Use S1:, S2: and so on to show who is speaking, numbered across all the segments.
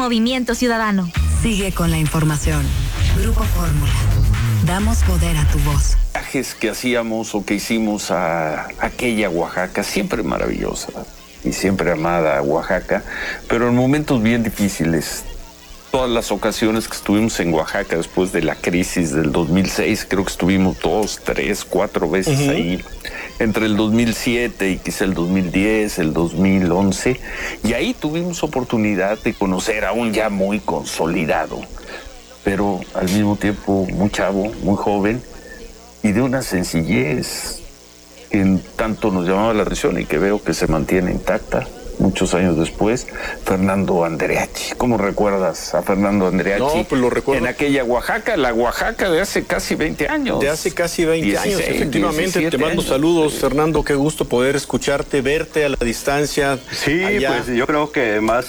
S1: Movimiento Ciudadano.
S2: Sigue con la información. Grupo Fórmula. Damos poder a tu voz.
S3: Viajes que hacíamos o que hicimos a aquella Oaxaca, siempre maravillosa y siempre amada Oaxaca, pero en momentos bien difíciles. Todas las ocasiones que estuvimos en Oaxaca después de la crisis del 2006, creo que estuvimos 2, 3, 4 veces ahí, entre el 2007 y quizá el 2010, el 2011, y ahí tuvimos oportunidad de conocer a un ya muy consolidado, pero al mismo tiempo muy chavo, muy joven, y de una sencillez que en tanto nos llamaba la atención y que veo que se mantiene intacta muchos años después, Fernando Andreachi. ¿Cómo recuerdas a Fernando Andreachi?
S4: No, pues lo recuerdo.
S3: En aquella Oaxaca, la Oaxaca de hace casi 20 años.
S4: De hace casi 20
S3: 16,
S4: años, efectivamente. Te mando
S3: años.
S4: saludos, Fernando. Qué gusto poder escucharte, verte a la distancia.
S5: Sí,
S4: allá.
S5: pues yo creo que más...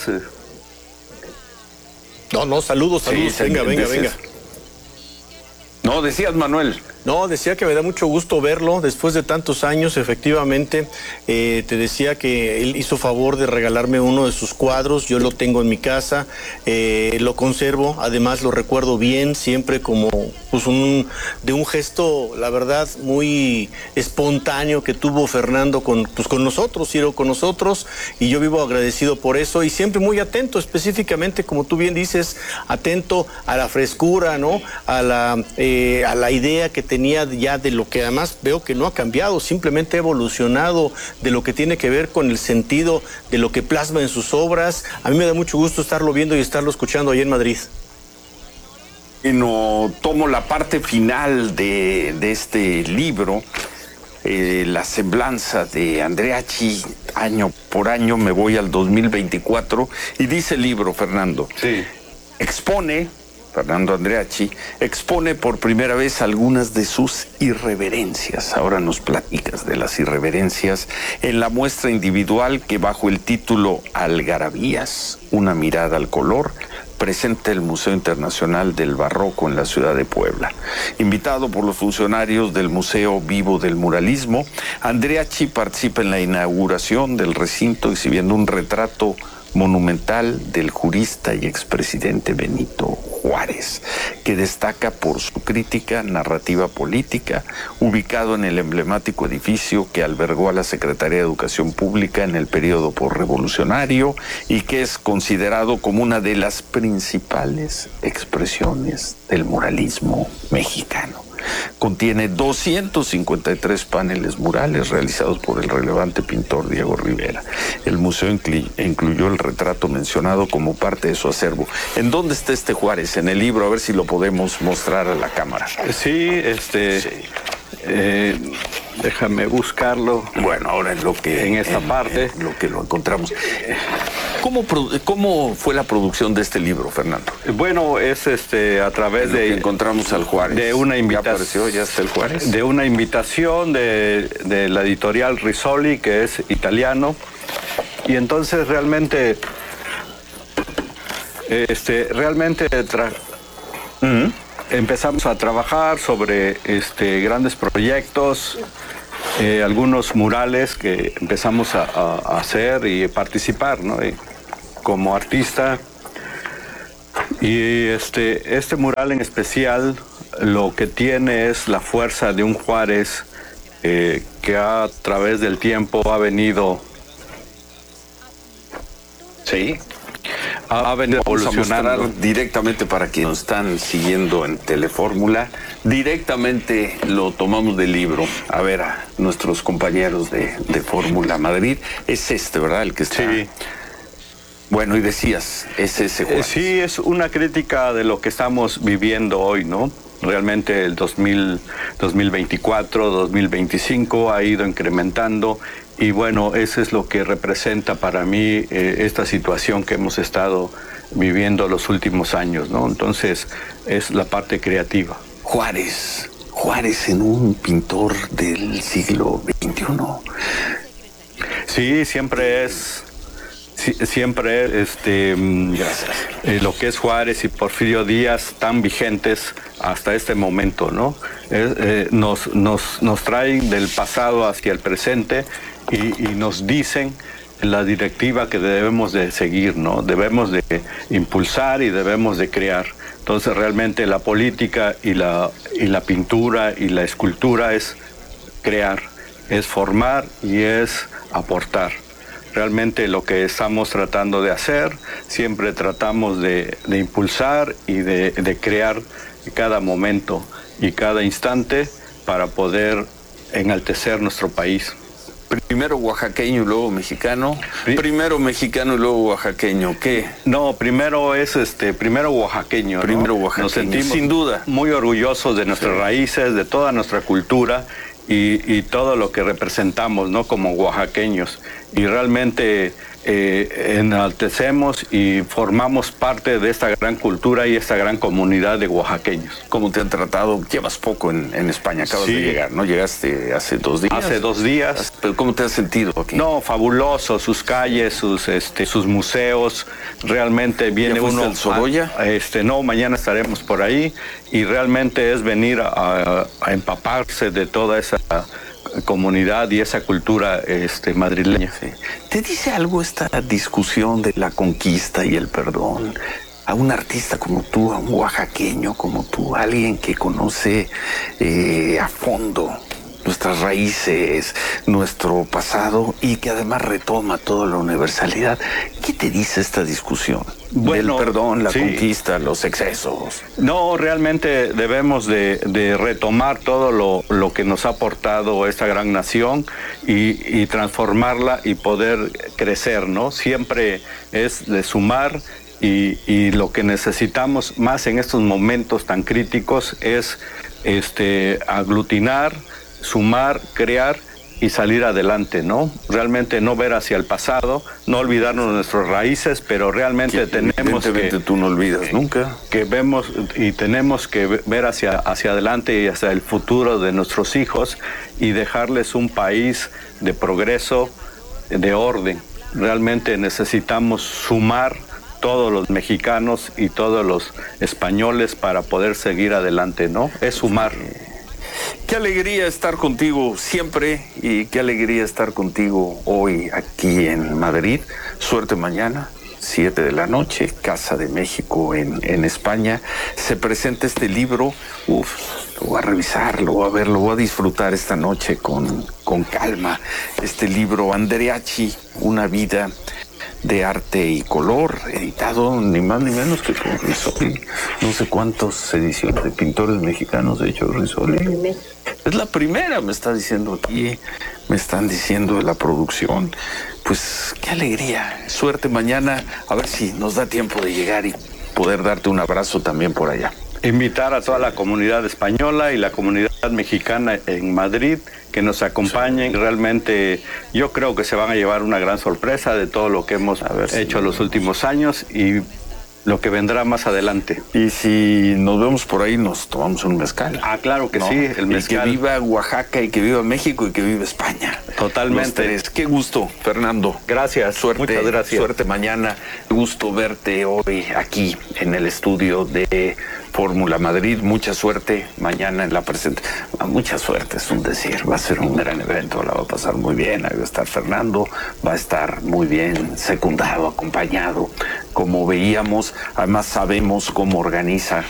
S4: No, saludos.
S3: Sí,
S4: venga.
S3: No, decías, Manuel.
S4: No, decía que me da mucho gusto verlo después de tantos años, efectivamente. Te decía que él hizo favor de regalarme uno de sus cuadros, yo lo tengo en mi casa, lo conservo, además lo recuerdo bien, siempre como pues de un gesto, la verdad, muy espontáneo que tuvo Fernando con nosotros, Ciro, con nosotros, y yo vivo agradecido por eso, y siempre muy atento, específicamente, como tú bien dices, atento a la frescura, ¿no? A la idea que tenía ya de lo que además veo que no ha cambiado, simplemente ha evolucionado de lo que tiene que ver con el sentido de lo que plasma en sus obras. A mí me da mucho gusto estarlo viendo y estarlo escuchando ahí en Madrid.
S3: No tomo la parte final de este libro, la semblanza de Andreachi, año por año, me voy al 2024, y dice el libro, Fernando,
S5: Sí.
S3: Fernando Andreachi expone por primera vez algunas de sus irreverencias. Ahora nos platicas de las irreverencias en la muestra individual que bajo el título Algarabías, una mirada al color, presenta el Museo Internacional del Barroco en la ciudad de Puebla. Invitado por los funcionarios del Museo Vivo del Muralismo, Andreachi participa en la inauguración del recinto exhibiendo un retrato monumental del jurista y expresidente Benito Juárez, que destaca por su crítica narrativa política, ubicado en el emblemático edificio que albergó a la Secretaría de Educación Pública en el periodo posrevolucionario y que es considerado como una de las principales expresiones del muralismo mexicano. Contiene 253 paneles murales realizados por el relevante pintor Diego Rivera. El museo incluyó el retrato mencionado como parte de su acervo. ¿En dónde está este Juárez? En el libro, a ver si lo podemos mostrar a la cámara.
S5: Sí, déjame buscarlo.
S3: Bueno, ahora en lo que...
S5: En esta parte.
S3: En lo que lo encontramos. ¿Cómo fue la producción de este libro, Fernando?
S5: Bueno, es a través
S3: de...
S5: de...
S3: encontramos al Juárez.
S5: De una invitación.
S3: ¿Ya apareció? ¿Ya está el Juárez?
S5: De una invitación de la editorial Rizzoli, que es italiano. Y entonces realmente... empezamos a trabajar sobre grandes proyectos, algunos murales que empezamos a hacer y participar, ¿no? Como artista. Y este mural en especial lo que tiene es la fuerza de un Juárez que a través del tiempo ha venido...
S3: Sí.
S5: Ha venido evolucionando
S3: directamente para quienes nos están siguiendo en Telefórmula. Directamente lo tomamos del libro. A ver, a nuestros compañeros de Fórmula Madrid. Es ¿verdad? El que está.
S5: Sí.
S3: Bueno, y decías, es ese Juárez.
S5: Sí, es una crítica de lo que estamos viviendo hoy, ¿no? Realmente el 2024, 2025 ha ido incrementando. Y bueno, eso es lo que representa para mí esta situación que hemos estado viviendo los últimos años, ¿no? Entonces, es la parte creativa.
S3: Juárez en un pintor del siglo XXI.
S5: Sí, siempre es lo que es Juárez y Porfirio Díaz tan vigentes hasta este momento, ¿no? Nos traen del pasado hacia el presente y nos dicen la directiva que debemos de seguir, ¿no? Debemos de impulsar y debemos de crear. Entonces realmente la política y la pintura y la escultura es crear, es formar y es aportar. Realmente lo que estamos tratando de hacer, siempre tratamos de impulsar y de crear cada momento y cada instante para poder enaltecer nuestro país.
S3: Primero oaxaqueño y luego mexicano. Primero mexicano y luego oaxaqueño. ¿Qué?
S5: No, primero es primero oaxaqueño, ¿no?
S3: Primero oaxaqueño.
S5: Nos sentimos
S3: sin duda
S5: muy orgullosos de nuestras raíces, de toda nuestra cultura y todo lo que representamos, ¿no? Como oaxaqueños. Y realmente enaltecemos y formamos parte de esta gran cultura y esta gran comunidad de oaxaqueños.
S3: ¿Cómo te han tratado? Llevas poco en España, acabas de llegar, ¿no? Llegaste hace 2 días.
S5: Hace 2 días.
S3: ¿Pero cómo te has sentido aquí?
S5: No, fabuloso, sus calles, sus museos, realmente viene uno...
S3: ¿Al Sorolla?
S5: No, mañana estaremos por ahí y realmente es venir a empaparse de toda esa comunidad y esa cultura madrileña.
S3: Sí. ¿Te dice algo esta discusión de la conquista y el perdón? A un artista como tú, a un oaxaqueño como tú, alguien que conoce a fondo nuestras raíces, nuestro pasado y que además retoma toda la universalidad. ¿Qué te dice esta discusión?
S5: Bueno,
S3: del perdón, la
S5: sí.
S3: conquista, los excesos.
S5: No, realmente debemos de retomar todo lo que nos ha aportado esta gran nación y transformarla y poder crecer, ¿no? Siempre es de sumar y lo que necesitamos más en estos momentos tan críticos es aglutinar, sumar, crear y salir adelante, ¿no? Realmente no ver hacia el pasado, no olvidarnos de nuestras raíces, pero realmente tenemos que...
S3: tú no olvidas nunca.
S5: Que vemos y tenemos que ver hacia adelante y hacia el futuro de nuestros hijos y dejarles un país de progreso, de orden. Realmente necesitamos sumar todos los mexicanos y todos los españoles para poder seguir adelante, ¿no? Es sumar.
S3: Qué alegría estar contigo siempre y qué alegría estar contigo hoy aquí en Madrid. Suerte mañana, 7 de la noche, Casa de México en España. Se presenta este libro. Lo voy a revisar, lo voy a ver, lo voy a disfrutar esta noche con calma. Este libro, Andreachi, una vida de arte y color, editado ni más ni menos que por Risoli. No sé cuántas ediciones de pintores mexicanos ha hecho Risoli. Es la primera, me está diciendo aquí, me están diciendo de la producción. Pues qué alegría, suerte mañana, a ver si nos da tiempo de llegar y poder darte un abrazo también por allá.
S5: Invitar a toda la comunidad española y la comunidad mexicana en Madrid que nos acompañen. Sí. Realmente yo creo que se van a llevar una gran sorpresa de todo lo que hemos hecho los últimos años y lo que vendrá más adelante.
S3: Y si nos vemos por ahí, nos tomamos un mezcal.
S5: Ah, claro que ¿no? Sí, el mezcal.
S3: Y que viva Oaxaca y que viva México y que viva España.
S5: Totalmente.
S3: Qué gusto, Fernando.
S5: Gracias,
S3: suerte,
S5: muchas gracias.
S3: Suerte mañana. Qué gusto verte hoy aquí en el estudio de Fórmula Madrid. Mucha suerte mañana en la presentación. Mucha suerte, es un decir. Va a ser un gran evento, la va a pasar muy bien. Ahí va a estar Fernando, va a estar muy bien secundado, acompañado. Como veíamos, además sabemos cómo organiza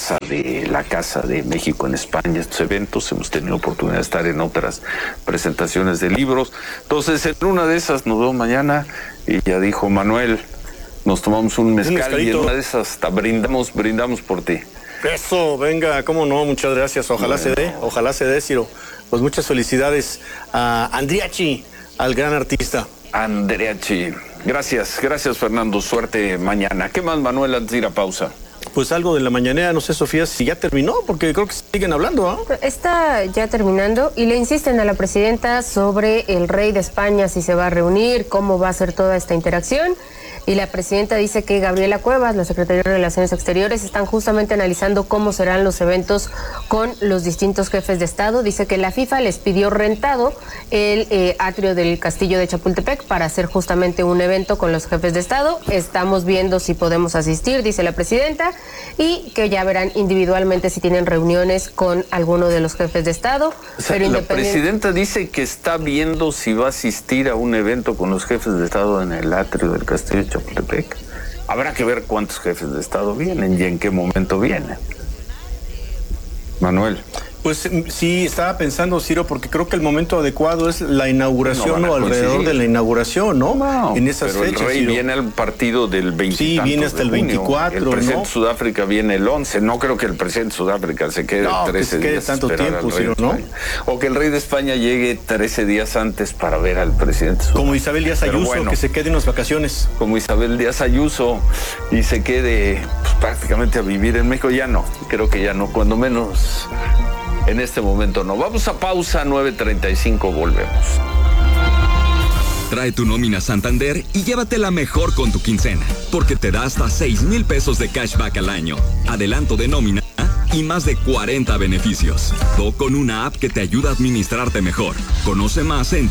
S3: la Casa de México en España estos eventos. Hemos tenido oportunidad de estar en otras presentaciones de libros. Entonces, en una de esas nos vemos mañana. Y ya dijo Manuel, nos tomamos un mezcal y en una de esas hasta brindamos por ti.
S4: Eso, venga, cómo no, muchas gracias. Ojalá se dé, Ciro. Pues muchas felicidades a Andreachi, al gran artista.
S3: Andreachi. Gracias Fernando, suerte mañana. ¿Qué más, Manuel, antes de ir a pausa?
S4: Pues algo de la mañanera, no sé, Sofía, si ya terminó, porque creo que siguen hablando, ¿no?
S1: Está ya terminando y le insisten a la presidenta sobre el rey de España, si se va a reunir, cómo va a ser toda esta interacción. Y la presidenta dice que Gabriela Cuevas, la secretaria de Relaciones Exteriores, están justamente analizando cómo serán los eventos con los distintos jefes de Estado. Dice que la FIFA les pidió rentado el atrio del Castillo de Chapultepec para hacer justamente un evento con los jefes de Estado. Estamos viendo si podemos asistir, dice la presidenta. Guadalajara y que ya verán individualmente si tienen reuniones con alguno de los jefes de Estado.
S3: O sea, la presidenta dice que está viendo si va a asistir a un evento con los jefes de Estado en el atrio del Castillo de Chapultepec. Habrá que ver cuántos jefes de Estado vienen y en qué momento vienen. Manuel.
S4: Pues sí, estaba pensando, Ciro, porque creo que el momento adecuado es la inauguración o alrededor de la inauguración, ¿no?
S3: No,
S4: en esas
S3: pero
S4: fechas,
S3: el rey
S4: Ciro.
S3: viene al partido del 20.
S4: Sí, viene hasta el 24,
S3: El presidente
S4: ¿no?
S3: de Sudáfrica viene el 11. No creo que el presidente de Sudáfrica se quede 13 días.
S4: Tanto tiempo, Ciro, ¿no?
S3: O que el rey de España llegue 13 días antes para ver al presidente.
S4: Como Isabel Díaz Ayuso, que se quede unas vacaciones.
S3: Como Isabel Díaz Ayuso y se quede pues, prácticamente a vivir en México. Ya no, creo que ya no, cuando menos en este momento no. Vamos a pausa, 9:35, volvemos.
S6: Trae tu nómina Santander y llévatela mejor con tu quincena, porque te da hasta 6,000 pesos de cashback al año, adelanto de nómina y más de 40 beneficios. Todo con una app que te ayuda a administrarte mejor. Conoce más en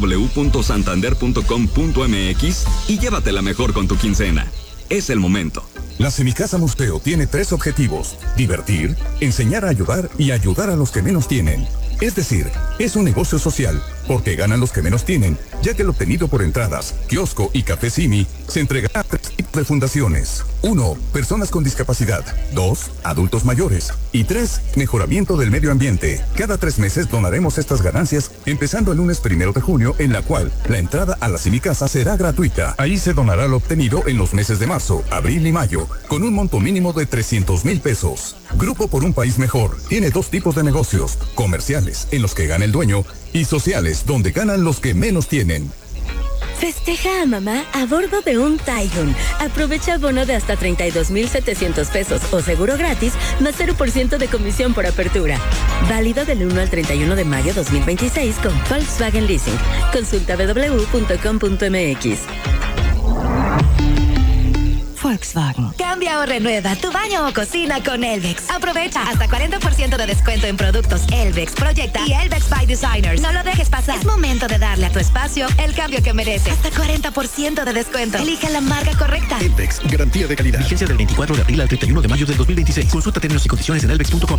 S6: www.santander.com.mx y llévatela mejor con tu quincena. Es el momento.
S7: La Semicasa Museo tiene 3 objetivos: divertir, enseñar a ayudar y ayudar a los que menos tienen. Es decir, es un negocio social, porque ganan los que menos tienen, ya que el obtenido por entradas, kiosco y café Simi se entregará a 3 tipos de fundaciones. 1. Personas con discapacidad. 2. Adultos mayores. Y 3. Mejoramiento del medio ambiente. Cada 3 meses donaremos estas ganancias, empezando el lunes 1 de junio, en la cual la entrada a la Semicasa será gratuita. Ahí se donará lo obtenido en los meses de marzo, abril y mayo, con un monto mínimo de 300,000 pesos. Grupo por un País Mejor tiene 2 tipos de negocios: comerciales, en los que gana el dueño, y sociales, donde ganan los que menos tienen.
S8: Festeja a mamá a bordo de un Taigun. Aprovecha bono de hasta 32,700 pesos o seguro gratis, más 0% de comisión por apertura. Válido del 1 al 31 de mayo 2026 con Volkswagen Leasing. Consulta www.com.mx.
S2: Volkswagen.
S9: Cambia o renueva tu baño o cocina con Elvex. Aprovecha hasta 40% de descuento en productos Elvex, Proyecta y Elvex by Designers. No lo dejes pasar. Es momento de darle a tu espacio el cambio que merece. Hasta 40% de descuento. Elige la marca correcta.
S10: Elvex, garantía de calidad. Vigencia del 24 de abril al 31 de mayo del 2026. Consulta términos y condiciones en elvex.com.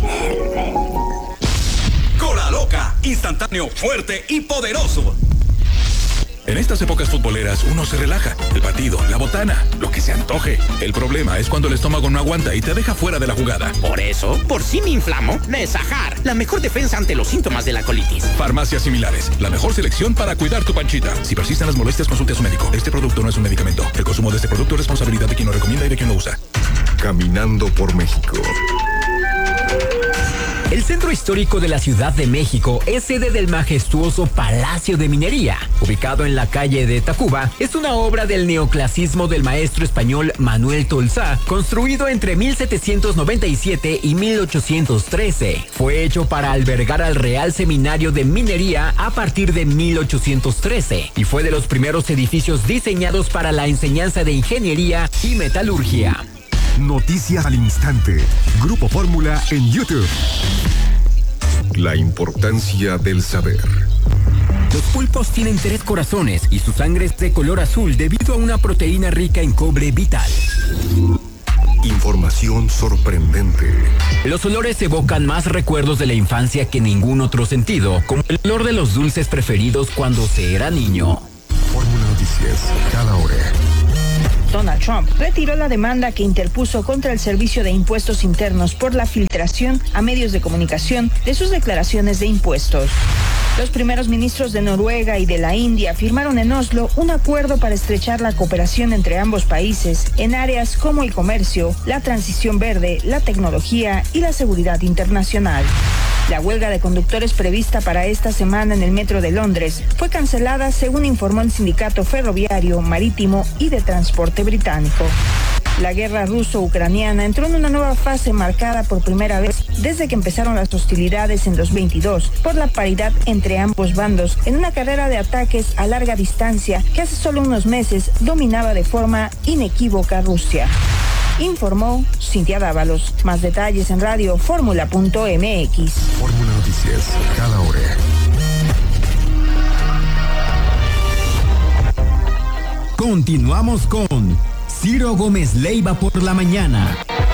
S6: Cola Loca, instantáneo, fuerte y poderoso.
S7: En estas épocas futboleras uno se relaja. El partido, la botana, lo que se antoje. El problema es cuando el estómago no aguanta y te deja fuera de la jugada.
S11: Por eso, por si me inflamo, Nesajar, la mejor defensa ante los síntomas de la colitis.
S7: Farmacias similares, la mejor selección para cuidar tu panchita. Si persisten las molestias, consulte a su médico. Este producto no es un medicamento. El consumo de este producto es responsabilidad de quien lo recomienda y de quien lo usa.
S10: Caminando por México.
S12: El centro histórico de la Ciudad de México es sede del majestuoso Palacio de Minería. Ubicado en la calle de Tacuba, es una obra del neoclasismo del maestro español Manuel Tolsá, construido entre 1797 y 1813. Fue hecho para albergar al Real Seminario de Minería a partir de 1813 y fue de los primeros edificios diseñados para la enseñanza de ingeniería y metalurgia.
S10: Noticias al instante. Grupo Fórmula en YouTube. La importancia del saber.
S12: Los pulpos tienen 3 corazones y su sangre es de color azul debido a una proteína rica en cobre vital.
S10: Información sorprendente.
S12: Los olores evocan más recuerdos de la infancia que ningún otro sentido, como el olor de los dulces preferidos cuando se era niño.
S10: Fórmula Noticias, cada hora.
S13: Donald Trump retiró la demanda que interpuso contra el Servicio de Impuestos Internos por la filtración a medios de comunicación de sus declaraciones de impuestos. Los primeros ministros de Noruega y de la India firmaron en Oslo un acuerdo para estrechar la cooperación entre ambos países en áreas como el comercio, la transición verde, la tecnología y la seguridad internacional. La huelga de conductores prevista para esta semana en el metro de Londres fue cancelada, según informó el Sindicato Ferroviario, Marítimo y de Transporte británico. La guerra ruso-ucraniana entró en una nueva fase marcada por primera vez desde que empezaron las hostilidades en 2022 por la paridad entre ambos bandos en una carrera de ataques a larga distancia que hace solo unos meses dominaba de forma inequívoca Rusia. Informó Cintia Dávalos. Más detalles en radioformula.mx.
S10: Fórmula Noticias, cada hora.
S12: Continuamos con Ciro Gómez Leiva por la mañana.